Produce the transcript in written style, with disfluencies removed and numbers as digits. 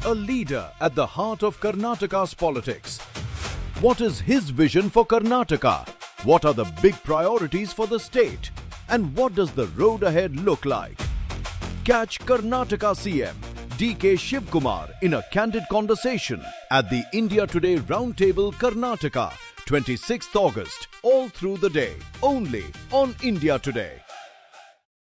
a leader at the heart of Karnataka's politics. What is his vision for Karnataka? What are the big priorities for the state? And what does the road ahead look like? Catch Karnataka CM DK Shivkumar in a candid conversation at the India Today Roundtable Karnataka, 26th August, all through the day, only on India Today.